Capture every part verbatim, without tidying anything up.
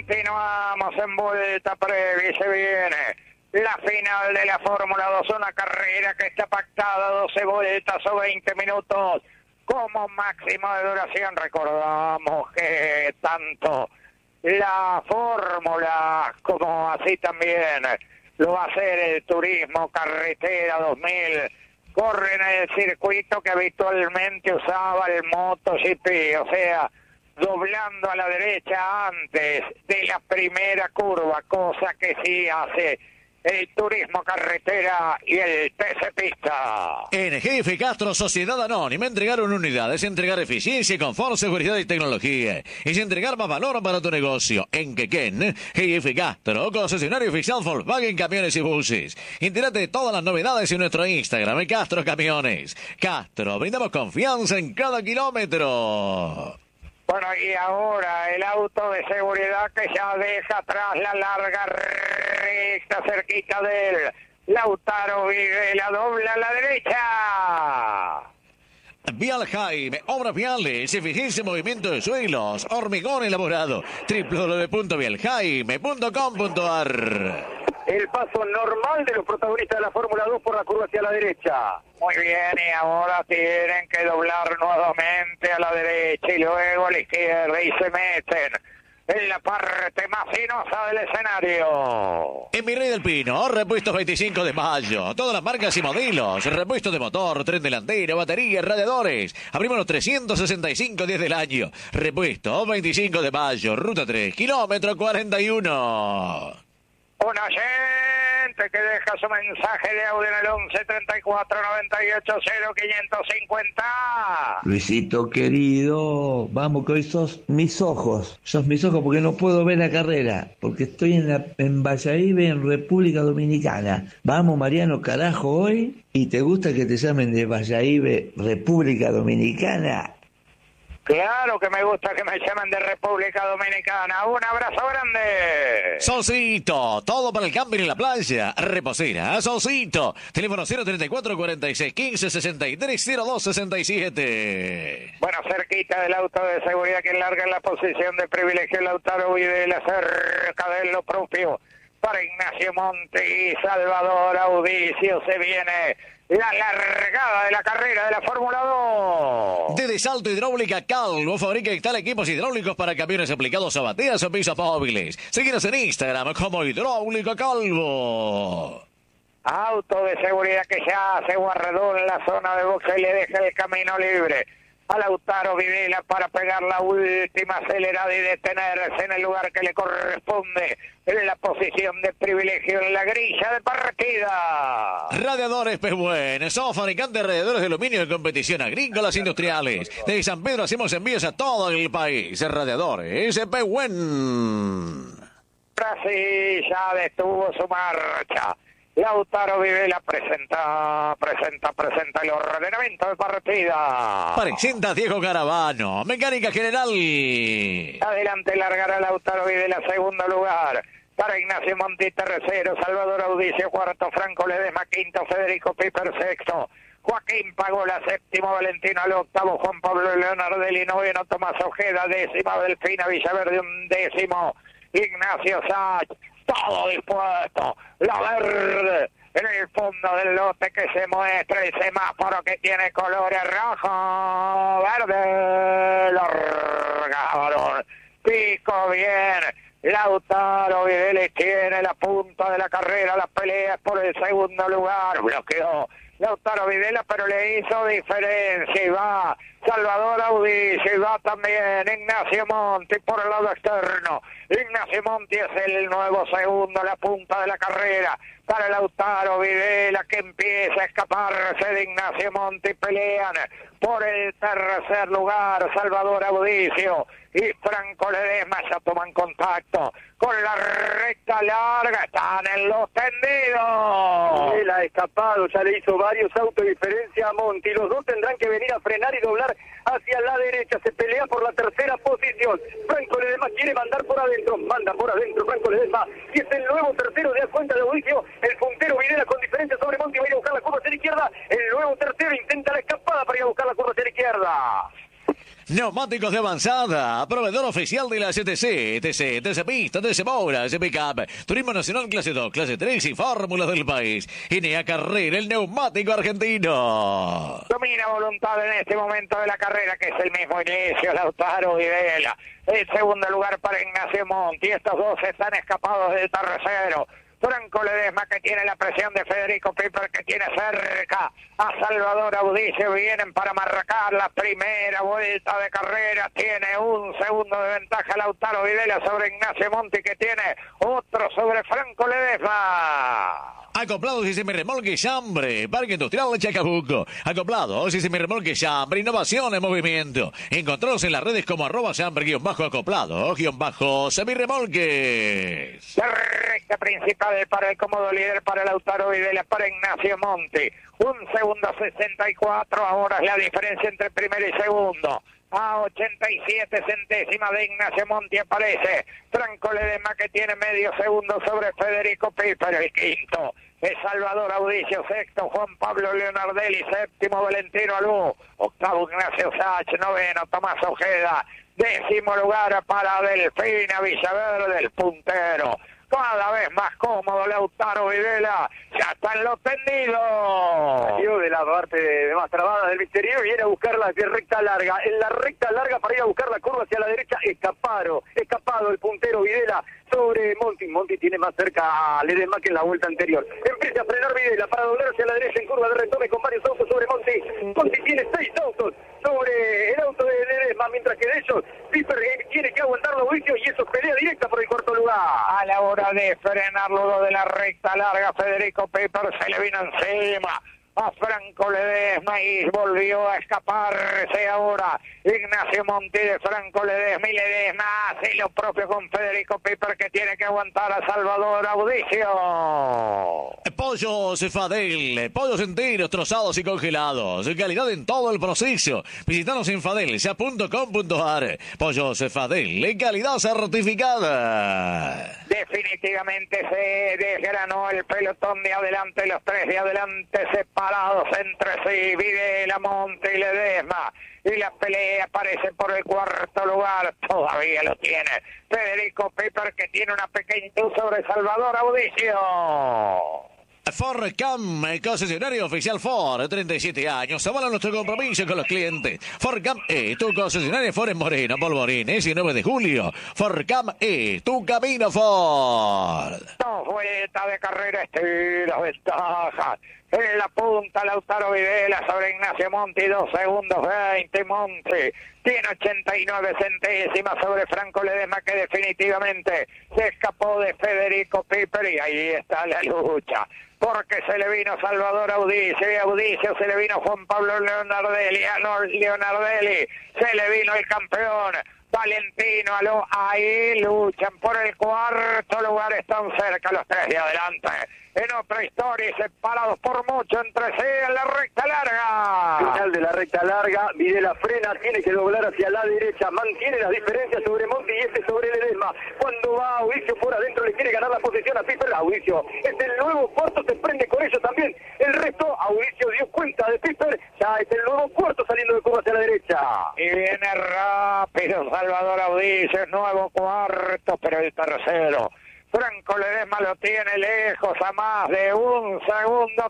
Continuamos en vuelta previa y se viene la final de la Fórmula dos, una carrera que está pactada doce vueltas o veinte minutos como máximo de duración. Recordamos que tanto la Fórmula como así también lo va a hacer el Turismo Carretera dos mil. Corren en el circuito que habitualmente usaba el MotoGP, o sea, doblando a la derecha antes de la primera curva, cosa que sí hace el Turismo Carretera y el T C Pista. En G F Castro Sociedad Anónima entregaron unidades, entregar eficiencia, confort, seguridad y tecnología. Es entregar más valor para tu negocio. En Quequén, G F Castro, concesionario oficial Volkswagen Camiones y Buses. Entérate de todas las novedades en nuestro Instagram, Castro Camiones. Castro, brindamos confianza en cada kilómetro. Bueno, y ahora el auto de seguridad que ya deja atrás la larga recta cerquita de él. Lautaro Videla dobla a la derecha. Vial Jaime, obras viales, eficiencia, movimiento de suelos, hormigón elaborado. doble u doble u doble u punto vial jaime punto com punto a r. El paso normal de los protagonistas de la Fórmula dos por la curva hacia la derecha. Muy bien, y ahora tienen que doblar nuevamente a la derecha y luego a la izquierda y se meten en la parte más sinuosa del escenario. En Virrey del Pino, repuestos veinticinco de mayo. Todas las marcas y modelos. Repuestos de motor, tren delantero, baterías, radiadores. Abrimos los trescientos sesenta y cinco días del año. Repuestos veinticinco de mayo. Ruta tres, kilómetro cuarenta y uno. Un oyente que deja su mensaje de audio en el once treinta y cuatro noventa y ocho cero quinientos cincuenta. Luisito querido, vamos que hoy sos mis ojos. Sos mis ojos porque no puedo ver la carrera. Porque estoy en, la, en Valladolid, en República Dominicana. Vamos Mariano, carajo, hoy. ¿Y te gusta que te llamen de Valladolid, República Dominicana? Claro que me gusta que me llamen de República Dominicana. Un abrazo grande. Solcito, todo para el camping y la playa. Reposera, Solcito. Teléfono cero treinta y cuatro cuarenta y seis quince sesenta y tres cero dos sesenta y siete. Bueno, cerquita del auto de seguridad que larga en la posición de privilegio Lautaro Videla, cerca de lo propio para Ignacio Monti y Salvador Audicio. Se viene la largada de la carrera de la Fórmula dos. De Salto Hidráulica Calvo, fabrica y tal equipos hidráulicos para camiones aplicados a bateas o pisos móviles. Síguenos en Instagram como Hidráulica Calvo. Auto de seguridad que ya hace guarredón en la zona de boxe y le deja el camino libre a Lautaro Videla para pegar la última acelerada y detenerse en el lugar que le corresponde, en la posición de privilegio en la grilla de partida. Radiadores Pehuen, somos fabricantes de radiadores de aluminio de competición agrícolas industriales. De San Pedro hacemos envíos a todo el país. Radiadores Pehuen. Brasil ya detuvo su marcha. Lautaro Videla presenta, presenta, presenta el ordenamiento de partida. Presenta Diego Caravano, mecánica general. Adelante largará Lautaro Videla, segundo lugar. Para Ignacio Monti, tercero. Salvador Audicio, cuarto. Franco Ledesma, quinto. Federico Piper, sexto. Joaquín Pagola, séptimo. Valentino al octavo. Juan Pablo Leonardelli, noveno. Tomás Ojeda, décimo. Delfina Villaverde, un décimo. Ignacio Sach, todo dispuesto, la verde en el fondo del lote que se muestra el semáforo que tiene colores rojo, verde, largaron, pico bien, Lautaro Videla tiene la punta de la carrera, las peleas por el segundo lugar, bloqueó Lautaro Videla, pero le hizo diferencia y va Salvador Audicio y va también Ignacio Monti por el lado externo. Ignacio Monti es el nuevo segundo, la punta de la carrera para Lautaro Videla que empieza a escaparse de Ignacio Monti. Pelean por el tercer lugar Salvador Audicio y Franco Ledesma, ya toman contacto con la recta larga, están en los tendidos. Él ha escapado, ya le hizo varios autos de diferencia a Monti. Los dos tendrán que venir a frenar y doblar hacia la derecha. Se pelea por la tercera posición. Franco Ledesma quiere mandar por adentro, manda por adentro Franco Ledesma y es el nuevo tercero, de cuenta de Audicio. El puntero Videla con diferencia sobre Monti va a ir a buscar la curva hacia la izquierda. El nuevo tercero intenta la escapada para ir a buscar la curva hacia la izquierda. Neumáticos de avanzada, proveedor oficial de la C T C, T C, T C Pista, T C Moura, C Pickup, Turismo Nacional Clase dos, Clase tres y Fórmulas del país. Enea Carrera, el neumático argentino. Domina voluntad en este momento de la carrera, que es el mismo inicio, Lautaro Videla. El segundo lugar para Ignacio Monti. Estos dos están escapados del tercero. Franco Ledesma, que tiene la presión de Federico Piper, que tiene cerca a Salvador Audicio. Vienen para marcar la primera vuelta de carrera. Tiene un segundo de ventaja Lautaro Videla sobre Ignacio Monti, que tiene otro sobre Franco Ledesma. Acoplados y semirremolque Chambre, Parque Industrial de Chacabuco. Acoplados y semirremolque Chambre, innovación en movimiento. Encontrados en las redes como arroba Chambre-acoplado, guión bajo semirremolques. La recta principal para el cómodo líder para Lautaro Videla, para Ignacio Monti. Un segundo sesenta y cuatro, ahora es la diferencia entre primero y segundo. A ochenta y siete centésimas de Ignacio Monti aparece Franco Ledesma, que tiene medio segundo sobre Federico Piper. El quinto es Salvador Audicio, sexto Juan Pablo Leonardelli, séptimo Valentino Alú, octavo Ignacio Sach, noveno Tomás Ojeda, décimo lugar para Delfina Villaverde, el puntero. Cada vez más cómodo Lautaro Videla, ya está en los tendidos. Salió de la parte de más trabada del misterio y viene a buscar la recta larga. En la recta larga para ir a buscar la curva hacia la derecha, escapado, escapado el puntero Videla sobre Monti. Monti tiene más cerca a Ledesma que en la vuelta anterior. Empieza a frenar Videla para doblar hacia la derecha en curva de retome con varios autos sobre Monti. Monti tiene seis autos sobre el auto de Ledesma, mientras que de ellos Piper tiene que aguantar los juicios y eso pelea directa por el cuarto lugar. A la hora de frenar luego de la recta larga, Federico Piper se le vino encima a Franco Ledesma y volvió a escaparse ahora Ignacio Monti de Franco Ledesma, y Ledesma hace lo propio con Federico Piper, que tiene que aguantar a Salvador Audicio. Pollos Fadel, pollos enteros, trozados y congelados, calidad en todo el proceso. Visítanos en fadelsa punto com punto ar. Pollos Fadel, calidad certificada. Definitivamente se desgranó el pelotón de adelante, los tres de adelante separados entre sí, Videla, Monti y Ledesma. Y la pelea aparece por el cuarto lugar, todavía lo tiene Federico Piper, que tiene una pequeña sobre Salvador Audicio. Ford Cam, concesionario oficial Ford, treinta y siete años, avala nuestro compromiso con los clientes. Ford Cam E, tu concesionario Ford en Moreno, Polvorín, diecinueve de julio. Ford Cam E, tu camino Ford. Dos vueltas de carrera, estilo, ventaja. En la punta Lautaro Videla sobre Ignacio Monti, dos segundos veinte. Monti tiene ochenta y nueve centésimas sobre Franco Ledesma, que definitivamente se escapó de Federico Piper, y ahí está la lucha, porque se le vino Salvador Audicio, y a Audicio se le vino Juan Pablo Leonardelli, a Leonardelli se le vino el campeón Valentino Aló. Ahí luchan por el cuarto lugar, están cerca los tres de adelante. En otra historia, separados por mucho entre sí en la recta larga. Final de la recta larga, Videla frena, tiene que doblar hacia la derecha, mantiene las diferencias sobre Monti y este sobre Ledesma. Cuando va Audicio por adentro, le quiere ganar la posición a Piper. Audicio es el nuevo cuarto, se prende con ello también el resto. Audicio dio cuenta de Piper, ya es el nuevo cuarto saliendo de curva hacia la derecha. Y viene rápido Salvador Audicio, es nuevo cuarto, pero el tercero Franco Ledesma lo tiene lejos a más de un segundo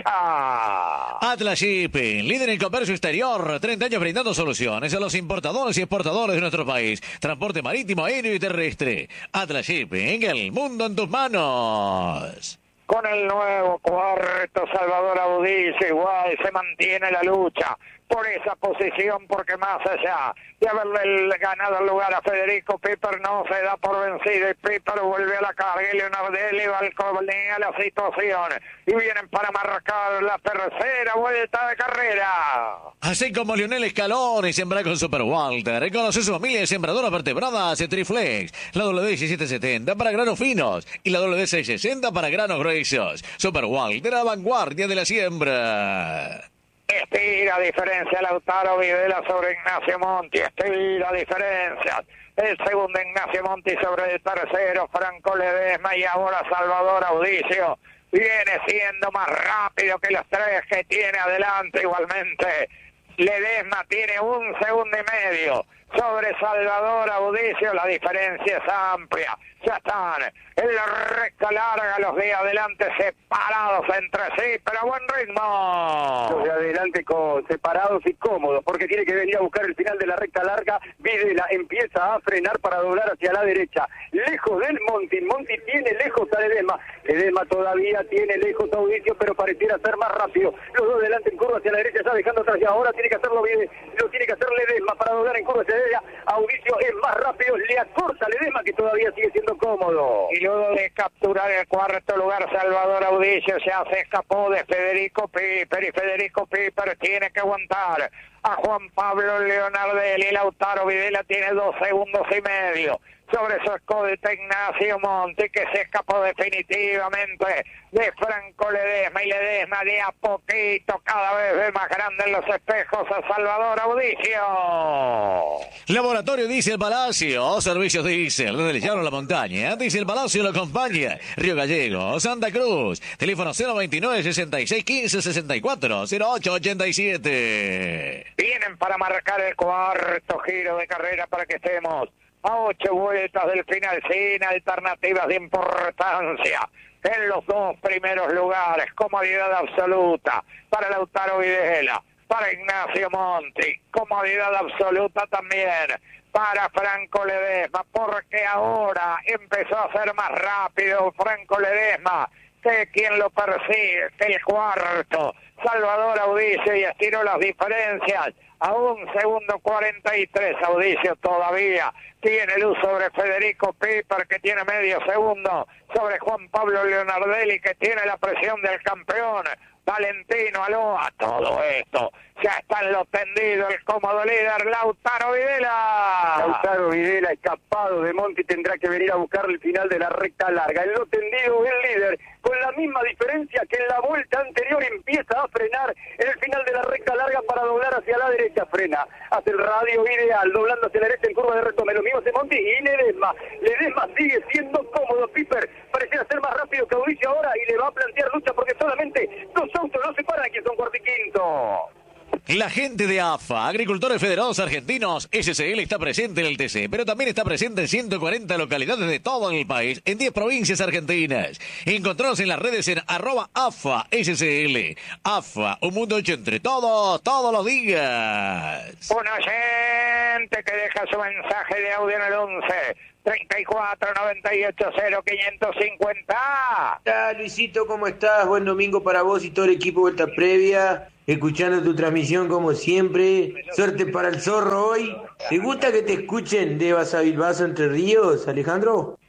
treinta. Atlas Shipping, líder en comercio exterior, treinta años brindando soluciones a los importadores y exportadores de nuestro país. Transporte marítimo, aéreo y terrestre. Atlas Shipping, el mundo en tus manos. Con el nuevo cuarto, Salvador Audicio igual se mantiene la lucha por esa posición, porque más allá de haberle ganado el lugar a Federico Piper, no se da por vencido, y Piper vuelve a la carga, y Leonardelli balconea la situación, y vienen para marcar la tercera vuelta de carrera. Así como Lionel Scaloni sembra con Super Walter, conoce su familia de sembradoras vertebradas Triflex, la W diecisiete setenta para granos finos y la W seiscientos sesenta para granos gruesos. Super Walter, a vanguardia de la siembra. Estira diferencia Lautaro Videla sobre Ignacio Monti, estira diferencias. El segundo Ignacio Monti sobre el tercero Franco Ledesma, y ahora Salvador Audicio viene siendo más rápido que los tres que tiene adelante. Igualmente Ledesma tiene un segundo y medio sobre Salvador Audicio, la diferencia es amplia. Ya están en la recta larga los de adelante separados entre sí, pero a buen ritmo. Los de adelante con, separados y cómodos, porque tiene que venir a buscar el final de la recta larga. Videla empieza a frenar para doblar hacia la derecha. Lejos del Monti, Monti tiene lejos a Ledesma. Ledesma todavía tiene lejos a Audicio, pero pareciera ser más rápido. Los dos delante en curva hacia la derecha, ya dejando atrás. Y ahora tiene que hacerlo Videla, lo tiene que hacer Ledesma para doblar en curva hacia la derecha. Audicio es más rápido, le acorta Ledesma, que todavía sigue siendo cómodo. Y luego de capturar el cuarto lugar, Salvador Audicio ya se escapó de Federico Piper, y Federico Piper tiene que aguantar a Juan Pablo Leonardelli. Lautaro Videla tiene dos segundos y medio sobre su escolta Ignacio Monti, que se escapó definitivamente de Franco Ledesma, y Ledesma de a poquito cada vez ve más grande en los espejos a Salvador Audicio. Laboratorio Diesel Palacio, servicios Diesel, desde el llano a la montaña. Diesel Palacio lo acompaña. Río Gallegos, Santa Cruz. Teléfono cero veintinueve, sesenta y seis, quince, sesenta y cuatro, cero ocho ochenta y siete. Vienen para marcar el cuarto giro de carrera para que estemos a ocho vueltas del final, sin alternativas de importancia. En los dos primeros lugares, comodidad absoluta para Lautaro Videla, para Ignacio Monti, comodidad absoluta también para Franco Ledesma, porque ahora empezó a ser más rápido Franco Ledesma que quien lo persigue, que el cuarto, Salvador Audicio, y estiró las diferencias a un segundo cuarenta y tres. Audicio todavía tiene luz sobre Federico Piper, que tiene medio segundo sobre Juan Pablo Leonardelli, que tiene la presión del campeón Valentino Aloa. Todo esto ya está en lo tendido el cómodo líder Lautaro Videla. Lautaro Videla, escapado de Monti, tendrá que venir a buscar el final de la recta larga. En lo tendido el líder, con la misma diferencia que en la vuelta anterior, empieza a frenar en el final de la recta larga para doblar hacia la derecha. Frena, hace el radio ideal, doblando hacia la derecha en curva de retome. Lo mismo hace Monti y Ledesma. Ledesma sigue siendo cómodo. Piper pareciera ser más rápido que Audicio ahora, y le va a plantear lucha, porque solamente dos autos lo separan, que son cuarto y quinto. La gente de A F A, Agricultores Federados Argentinos, S C L, está presente en el T C, pero también está presente en ciento cuarenta localidades de todo el país, en diez provincias argentinas. Encontranos en las redes en arroba A F A S C L. A F A, un mundo hecho entre todos, todos los días. Un oyente que deja su mensaje de audio en el once treinta y cuatro noventa y ocho cero quinientos cincuenta. Hola Luisito, ¿cómo estás? Buen domingo para vos y todo el equipo Vuelta Previa. Escuchando tu transmisión como siempre. Suerte para el zorro hoy. ¿Te gusta que te escuchen de Basavilbaso, Entre Ríos, Alejandro?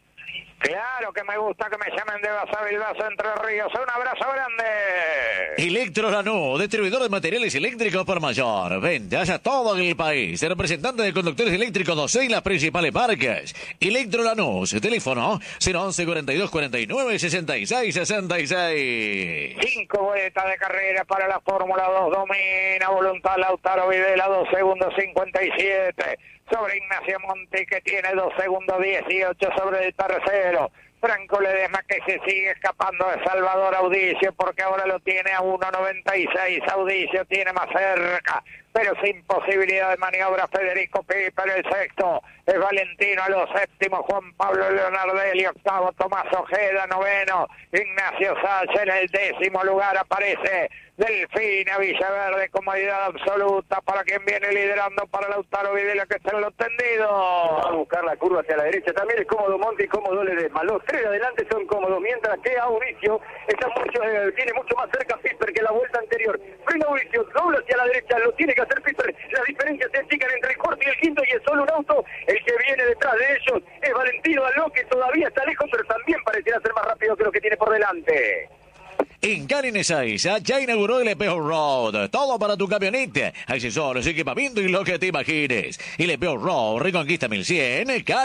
Claro que me gusta que me llamen de Basavilbaso, Entre Ríos. Un abrazo grande. Electro Lanús, distribuidor de materiales eléctricos por mayor. Vende hacia todo el país. Representante de conductores eléctricos doce en las principales marcas. Electro Lanús, teléfono cero once cuarenta y dos cuarenta y nueve sesenta y seis sesenta y seis. Cinco vueltas de carrera para la Fórmula dos. Domina voluntad Lautaro Videla, dos segundos cincuenta y siete. Sobre Ignacio Monti, que tiene dos segundos dieciocho sobre el tercero. Franco Ledesma, que se sigue escapando de Salvador Audicio, porque ahora lo tiene a uno noventa y seis. Audicio tiene más cerca, pero sin posibilidad de maniobra. Federico Piper, el sexto es Valentino Aloa, séptimo Juan Pablo Leonardelli, octavo Tomás Ojeda, noveno Ignacio Sacha, en el décimo lugar aparece Delfina Villaverde, comodidad absoluta para quien viene liderando para Lautaro Videla, que está en lo tendido. Va a buscar la curva hacia la derecha, también es cómodo Monti y cómodo Ledesma. Los tres de adelante son cómodos, mientras que Audicio está mucho, eh, tiene mucho más cerca Piper que la vuelta anterior. Frena Audicio, dobla hacia la derecha, lo tiene que hacer Piper. Las diferencias se achican entre el cuarto y el quinto, y es solo un auto el que viene detrás de ellos. Es Valentino Aloa, que todavía está lejos, pero también pareciera ser más rápido que lo que tiene por delante. En Canin Ezeiza ya inauguró el Lepeo Road. Todo para tu camioneta, accesorios, equipamiento y lo que te imagines. El Lepeo Road, Reconquista mil cien,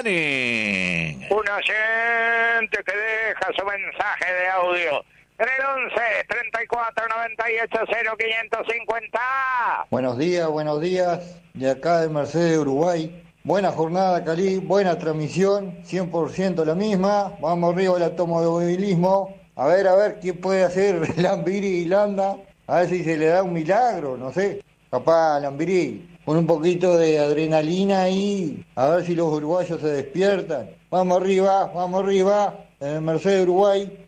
Canin. Un oyente que deja su mensaje de audio en el once treinta y cuatro noventa y ocho cero quinientos cincuenta. Buenos días, buenos días. De acá de Mercedes, Uruguay. Buena jornada, Cali, buena transmisión, cien por ciento la misma. Vamos arriba del automovilismo. A ver, a ver, ¿qué puede hacer Lambiri y Landa? A ver si se le da un milagro, no sé. Capaz, Lambirí, con un poquito de adrenalina ahí, a ver si los uruguayos se despiertan. Vamos arriba, vamos arriba, en el Mercedes Uruguay.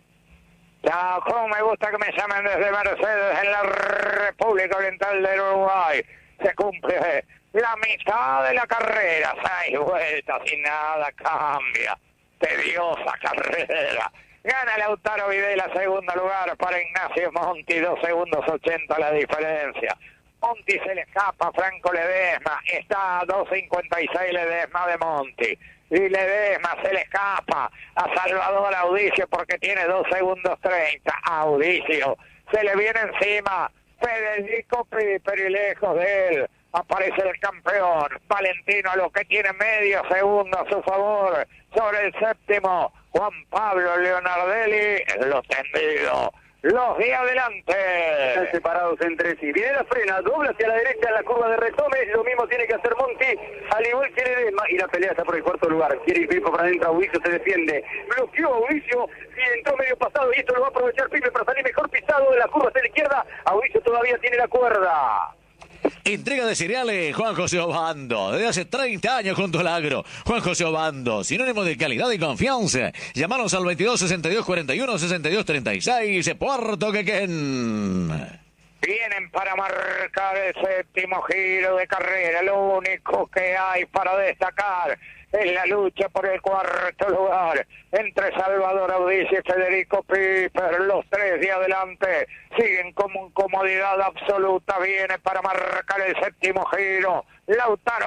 Chao, cómo me gusta que me llamen desde Mercedes en la República Oriental del Uruguay. Se cumple la mitad de la carrera, seis vueltas y nada cambia. Tediosa carrera. Gana Lautaro Videla, segundo lugar para Ignacio Monti, dos segundos ochenta la diferencia. Monti se le escapa a Franco Ledesma, está a dos cincuenta y seis Ledesma de Monti. Y Ledesma se le escapa a Salvador Audicio porque tiene dos segundos treinta. Audicio se le viene encima Federico Piper y lejos de él aparece el campeón Valentino Aló, que tiene medio segundo a su favor sobre el séptimo Juan Pablo Leonardelli en lo tendido. Los de adelante. Están separados entre sí. Viene la frena, dobla hacia la derecha en la curva de retome. Lo mismo tiene que hacer Monti, al igual que Ledesma. Y la pelea está por el cuarto lugar. Quiere ir Pipe para adentro. Audicio se defiende. Bloqueó Audicio y entró medio pasado. Y esto lo va a aprovechar Pipe para salir mejor pisado de la curva hacia la izquierda. Audicio todavía tiene la cuerda. Entrega de cereales Juan José Obando, desde hace treinta años junto al agro. Juan José Obando, sinónimo de calidad y confianza. Llamanos al veintidós sesenta y dos cuarenta y uno sesenta y dos treinta y seis, Puerto Quequén. Vienen para marcar el séptimo giro de carrera. Lo único que hay para destacar es la lucha por el cuarto lugar entre Salvador Audicio y Federico Piper. Los tres de adelante siguen con comodidad absoluta. Viene para marcar el séptimo giro Lautaro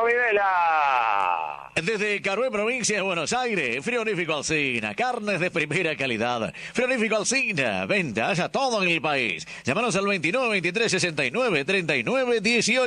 Videla. Desde Carué, provincia de Buenos Aires, Frigorífico Alsina, carnes de primera calidad. Frigorífico Alsina, ventas a todo el país. Llámanos al veintinueve veintitrés sesenta y nueve treinta y nueve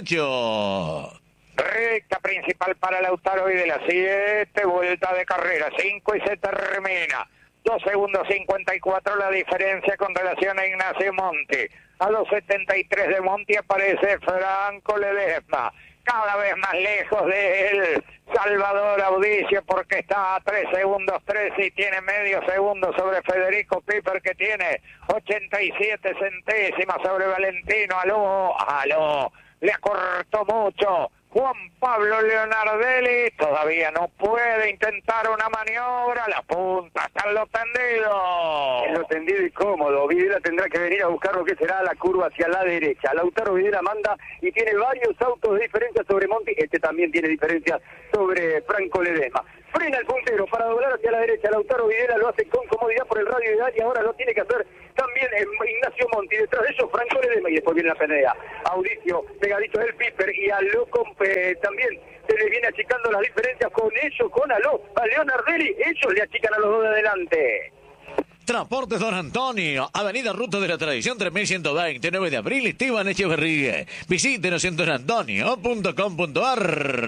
dieciocho. Recta principal para Lautaro Videla, siete vueltas de carrera, cinco y se termina. dos segundos cincuenta y cuatro la diferencia con relación a Ignacio Monti. A los setenta y tres de Monti aparece Franco Ledesma. Cada vez más lejos de él, Salvador Audicio, porque está a tres segundos trece y tiene medio segundo sobre Federico Piper, que tiene ochenta y siete centésimas sobre Valentino Aló. Aló, le acortó mucho. Juan Pablo Leonardelli todavía no puede intentar una maniobra, la punta está en lo tendido. En lo tendido y cómodo. Videla tendrá que venir a buscar lo que será la curva hacia la derecha. Lautaro Videla manda y tiene varios autos de diferencia sobre Monti. Este también tiene diferencia sobre Franco Ledesma. Frena el puntero para doblar hacia la derecha. Lautaro Videla lo hace con comodidad por el radio de edad y ahora lo tiene que hacer también Ignacio Monti. Detrás de ellos Franco Ledesma y después viene la pelea. Audicio pegadito del Piper y Aló eh, también se le viene achicando las diferencias con ellos, con Aló, a Leonardelli. Ellos le achican a los dos de adelante. Transportes Don Antonio, Avenida Ruta de la Tradición tres mil ciento veinte, nueve de abril, Esteban Echeverría. Visítenos en don antonio punto com punto a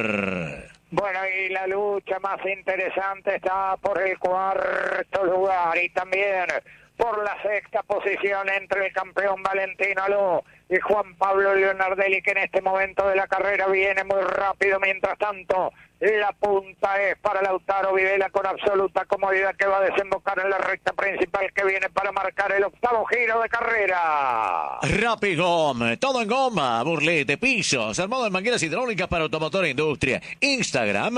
r. Bueno, y la lucha más interesante está por el cuarto lugar y también por la sexta posición entre el campeón Valentino Aló y Juan Pablo Leonardelli, que en este momento de la carrera viene muy rápido. Mientras tanto, la punta es para Lautaro Videla con absoluta comodidad, que va a desembocar en la recta principal, que viene para marcar el octavo giro de carrera. Rapigom, todo en goma, burlete, pisos, armado en mangueras hidráulicas para automotor e industria. Instagram,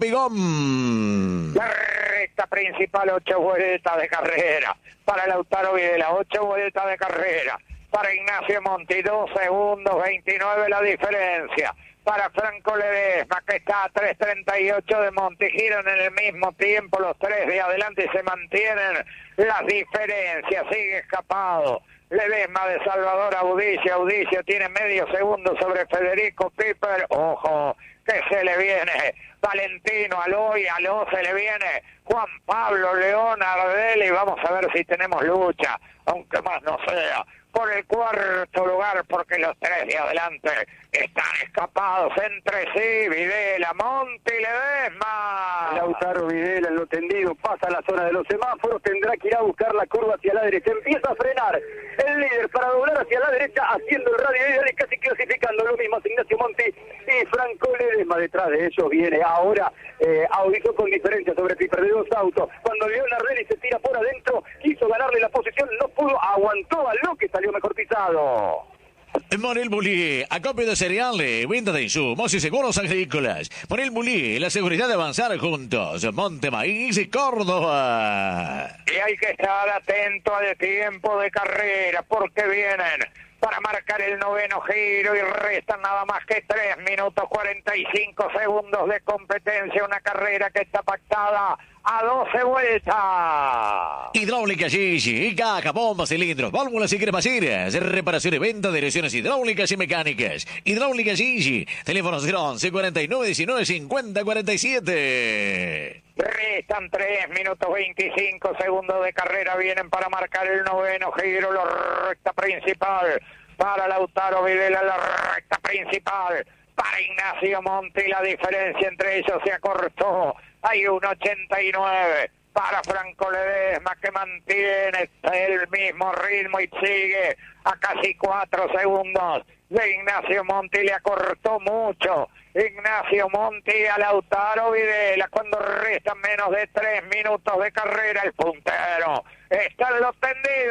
Rapigom. La recta principal, ocho vueltas de carrera para Lautaro Videla, ocho vueltas de carrera para Ignacio Monti, dos segundos veintinueve la diferencia. Para Franco Ledesma, que está a tres treinta y ocho de Monti, giran en el mismo tiempo los tres de adelante y se mantienen las diferencias. Sigue escapado Ledesma de Salvador Audicio. Audicio tiene medio segundo sobre Federico Piper. Ojo, que se le viene Valentino Aló y Aló se le viene Juan Pablo Leonardelli. Vamos a ver si tenemos lucha, aunque más no sea por el cuarto lugar, porque los tres de adelante están escapados entre sí. Videla, Monti, Ledesma. Lautaro Videla en lo tendido pasa a la zona de los semáforos, tendrá que ir a buscar la curva hacia la derecha, empieza a frenar el líder para doblar hacia la derecha, haciendo el radio ideal y casi clasificando. Lo mismo Ignacio Monti y Franco Ledesma. Detrás de ellos viene ahora eh, Audicio con diferencia sobre Piper de dos autos. Cuando Leonardelli se tira por adentro, quiso ganarle la posición, no pudo, aguantó a lo que salió mejor pisado. Monel Bulí, acopio de cereales, venta de insumos y seguros agrícolas. Monel Bulí, la seguridad de avanzar juntos. Monte Maíz y Córdoba. Y hay que estar atento al tiempo de carrera porque vienen para marcar el noveno giro y restan nada más que tres minutos cuarenta y cinco segundos de competencia. Una carrera que está pactada a doce vueltas. Hidráulica Gigi, caja, bombas, cilindros, válvulas y crepacinas. Reparación y venta de direcciones hidráulicas y mecánicas. Hidráulica Gigi. Teléfonos once cuarenta y nueve diecinueve cincuenta cuarenta y siete. Restan tres minutos veinticinco segundos de carrera. Vienen para marcar el noveno giro. La recta principal para Lautaro Videla. La recta principal para Ignacio Monti. La diferencia entre ellos se acortó. Hay un ochenta y nueve para Franco Ledesma, que mantiene el mismo ritmo y sigue a casi cuatro segundos de Ignacio Monti. Le acortó mucho Ignacio Monti a Lautaro Videla cuando restan menos de tres minutos de carrera. El puntero está en los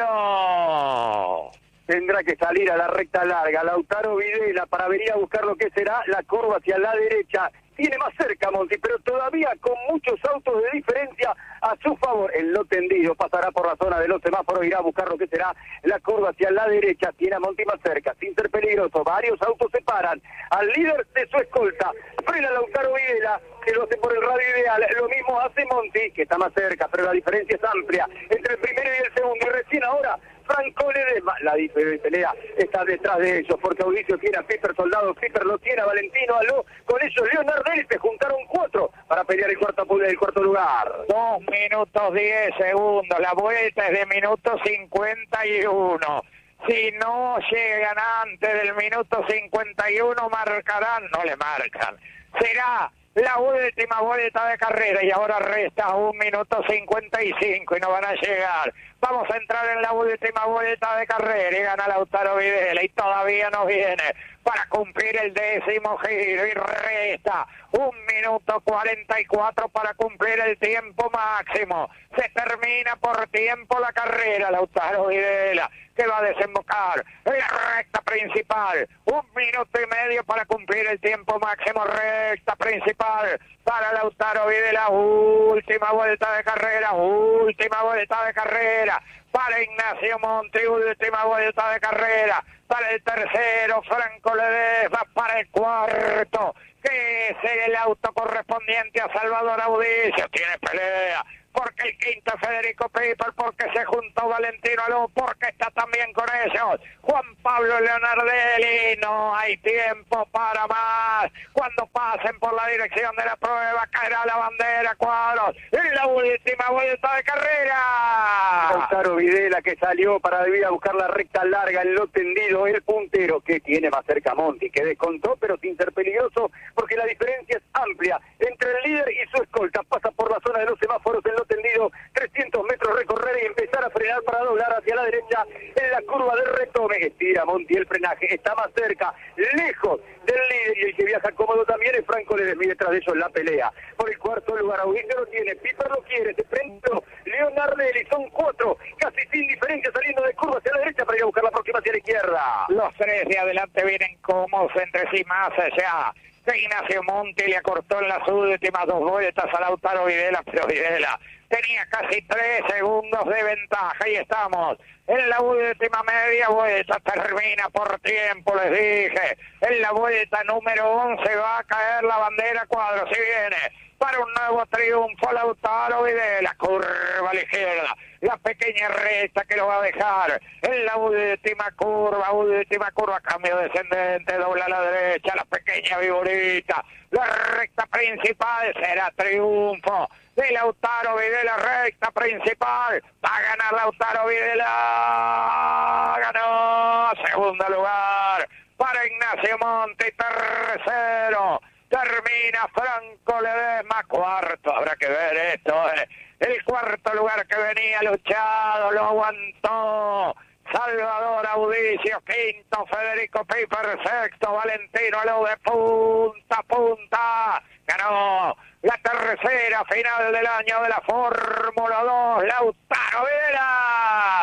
tendidos. Tendrá que salir a la recta larga Lautaro Videla para venir a buscar lo que será la curva hacia la derecha. Tiene más cerca Monti, pero todavía con muchos autos de diferencia a su favor. El no tendido pasará por la zona de los semáforos, irá a buscar lo que será la curva hacia la derecha. Tiene a Monti más cerca, sin ser peligroso. Varios autos se paran al líder de su escolta. Frena Lautaro Videla, que lo hace por el radio ideal. Lo mismo hace Monti, que está más cerca, pero la diferencia es amplia entre el primero y el segundo. Y recién ahora Franco Ledesma, la pelea está detrás de ellos, porque Audicio tiene a Piper Soldado, Piper lo tiene a Valentino Aló, con ellos Leonardelli, se juntaron cuatro para pelear el cuarto, el cuarto lugar. Dos minutos diez segundos, la vuelta es de minuto cincuenta y uno. Si no llegan antes del minuto cincuenta y uno, marcarán, no le marcan. Será la última vuelta de carrera y ahora resta un minuto cincuenta y cinco y no van a llegar. Vamos a entrar en la última vuelta de carrera y gana Lautaro Videla y todavía no viene para cumplir el décimo giro y resta un minuto cuarenta y cuatro para cumplir el tiempo máximo. Se termina por tiempo la carrera. Lautaro Videla, que va a desembocar en la recta principal. Un minuto y medio para cumplir el tiempo máximo. Recta principal para Lautaro Videla. Última vuelta de carrera. Última vuelta de carrera para Ignacio Monti. Última vuelta de carrera para el tercero, Franco Ledesma. Para el cuarto, que es el auto correspondiente a Salvador Audicio. Tiene pelea porque el quinto Federico Piper, porque se juntó Valentino Aló, porque está también con ellos Juan Pablo Leonardelli. No hay tiempo para más. Cuando pasen por la dirección de la prueba caerá la bandera cuadros en la última vuelta de carrera. Lautaro Videla, que salió para ir a buscar la recta larga en lo tendido, el puntero, que tiene más cerca a Monti, que descontó pero sin ser peligroso, porque la diferencia es amplia entre el líder y su escolta. Pasa por la zona de los semáforos en lo tendido, trescientos metros recorrer y empezar a frenar para doblar hacia la derecha en la curva del retome. Estira Monti el frenaje, está más cerca, lejos del líder, y el que viaja cómodo también es Franco Ledesma, y detrás de ellos la pelea por el cuarto lugar. Audicio lo tiene, Piper lo quiere, de frente Leonardelli, son cuatro, casi sin diferencia, saliendo de curva hacia la derecha para ir a buscar la próxima hacia la izquierda. Los tres de adelante vienen cómodos entre sí, más allá de Ignacio Monti. Le acortó en las últimas dos vueltas a Lautaro Videla, pero Videla tenía casi tres segundos de ventaja y estamos en la última media vuelta. Termina por tiempo, les dije. En la vuelta número once va a caer la bandera cuadro. Si viene para un nuevo triunfo Lautaro Videla, curva a la izquierda, la pequeña recta que lo va a dejar en la última curva, última curva, cambio descendente, dobla a la derecha, la pequeña viborita, la recta principal, será triunfo de Lautaro Videla. Recta principal, va a ganar Lautaro Videla, ganó. Segundo lugar para Ignacio Monti, tercero termina Franco Ledesma, cuarto, habrá que ver esto, eh. el cuarto lugar que venía luchado, lo aguantó Salvador Audicio, quinto Federico Piper, sexto Valentino Aló, de punta a punta, ganó la tercera final del año de la Fórmula dos, Lautaro Videla.